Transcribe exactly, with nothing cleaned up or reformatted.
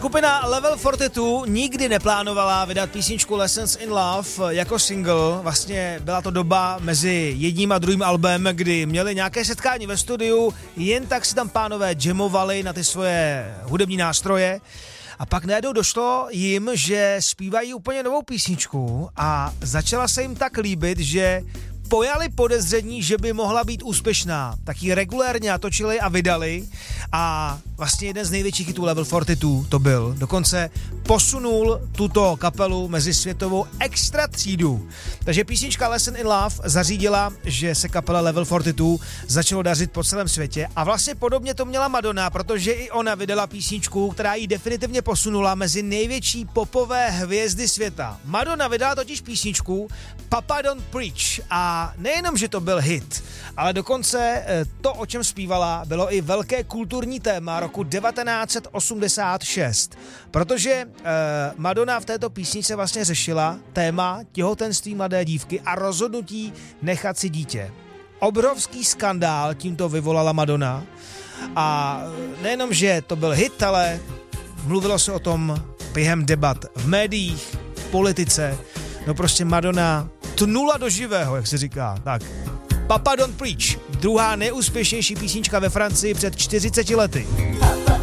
Skupina Level čtyřicet dva nikdy neplánovala vydat písničku Lessons in Love jako single. Vlastně byla to doba mezi jedním a druhým albem, kdy měli nějaké setkání ve studiu, jen tak si tam pánové jamovali na ty svoje hudební nástroje. A pak najednou došlo jim, že zpívají úplně novou písničku a začala se jim tak líbit, že pojali podezření, že by mohla být úspěšná. Tak ji regulérně natočili a vydali a vlastně jeden z největších hitů Level čtyřicet dva to byl. Dokonce posunul tuto kapelu mezi světovou extra třídu. Takže písnička Lesson in Love zařídila, že se kapela Level čtyřicet dva začalo dařit po celém světě a vlastně podobně to měla Madonna, protože i ona vydala písničku, která ji definitivně posunula mezi největší popové hvězdy světa. Madonna vydala totiž písničku Papa Don't Preach a nejenom, že to byl hit, ale dokonce to, o čem zpívala, bylo i velké kulturní téma roku devatenáct set osmdesát šest, protože eh, Madonna v této písničce vlastně řešila téma těhotenství mladé dívky a rozhodnutí nechat si dítě. Obrovský skandál tímto vyvolala Madonna a nejenom, že to byl hit, ale mluvilo se o tom během debat v médiích, v politice, no prostě Madonna tnula do živého, jak se říká. Tak, Papa Don't Preach, druhá nejúspěšnější písnička ve Francii před čtyřiceti lety.